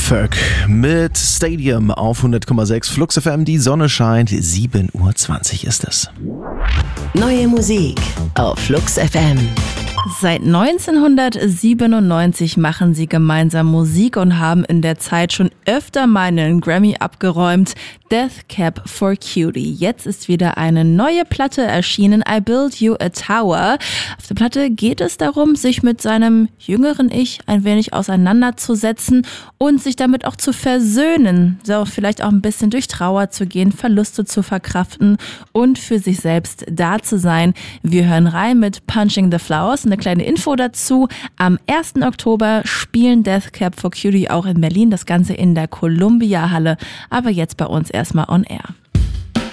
Kraftwerk mit Stadium auf 100,6 Flux FM. Die Sonne scheint, 7:20 Uhr ist es. Neue Musik auf Flux FM. Seit 1997 machen sie gemeinsam Musik und haben in der Zeit schon öfter mal einen Grammy abgeräumt. Death Cab for Cutie. Jetzt ist wieder eine neue Platte erschienen, I Build You a Tower. Auf der Platte geht es darum, sich mit seinem jüngeren Ich ein wenig auseinanderzusetzen und sich damit auch zu versöhnen. So, vielleicht auch ein bisschen durch Trauer zu gehen, Verluste zu verkraften und für sich selbst da zu sein. Wir hören rein mit Punching the Flowers. Eine kleine Info dazu. Am 1. Oktober spielen Death Cab for Cutie auch in Berlin. Das Ganze in der Columbia Halle. Aber jetzt bei uns erstmal on air.